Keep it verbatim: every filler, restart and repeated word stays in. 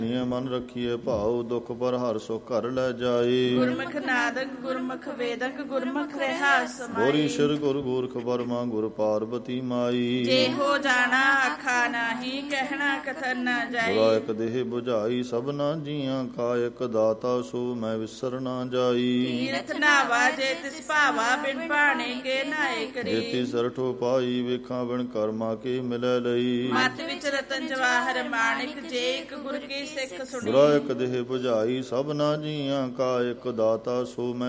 ਮਨ ਰੱਖੀਏ ਭਾਉ ਦੁਖ ਪਰ ਹਰ ਸੋ ਘਰ ਲੈ ਜਾਏ। ਗੁਰਮੁਖ ਨਾਦਕ ਗੁਰਮੁਖ ਵੇਦਕ ਗੁਰਮੁਖ ਰਹਾ ਸਮਾਈ। ਗੋਰੀ ਸ਼ਰ ਗੁਰ ਗੋਰਖ ਬਰਮਾ ਗੁਰ ਪਾਰਬਤੀ ਮਾਈ। ਜੇ ਹੋ ਜਾਣਾ ਆਖਾ ਨਾਹੀ ਕਹਿਣਾ ਕਥਨ ਨਾ ਜਾਈ। ਬੁਰਾ ਇਕ ਦੇਹ 부ਝਾਈ ਸਭਨਾ ਜੀਆਂ ਕਾ ਇਕ ਦਾਤਾ ਸੋ ਮੈਂ ਵਿਸਰ ਨਾ ਜਾਈ। ਤੀਰਥ ਨਾਵਾ ਜੇ ਤਿਸ ਭਾਵਾ ਬਿਨ ਭਾਣੇ ਕੇ ਨਾਏ ਕਰੀ। ਜੇਤੀ ਸਰਠੋ ਪਾਈ ਵੇਖਾਂ ਬਿਨ ਕਰਮਾ ਕੇ ਮਿਲੈ ਲਈ। ਮਤ ਵਿੱਚ ਰਤਨ ਜਵਾਹਰ ਮਾਣਿਕ ਜੇ ਇੱਕ ਗੁਰ ਕੀ ਸਿੱਖ ਸੁਣੀ। ਬੁਰਾ ਇਕ ਦੇਹ 부ਝਾਈ ਸਭਨਾ ਜੀਆਂ ਕਾ ਇਕ ਦਾਤਾ ਸੋ ਮੈਂ